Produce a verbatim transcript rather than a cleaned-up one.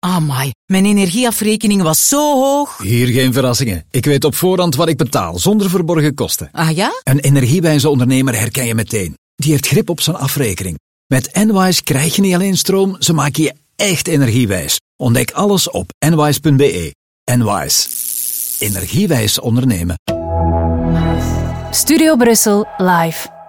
Amai, mijn energieafrekening was zo hoog. Hier geen verrassingen. Ik weet op voorhand wat ik betaal, zonder verborgen kosten. Ah ja? Een energiewijze ondernemer herken je meteen. Die heeft grip op zijn afrekening. Met Enwise krijg je niet alleen stroom, ze maken je echt energiewijs. Ontdek alles op enwise punt be. Enwise. Energiewijs ondernemen. Studio Brussel live.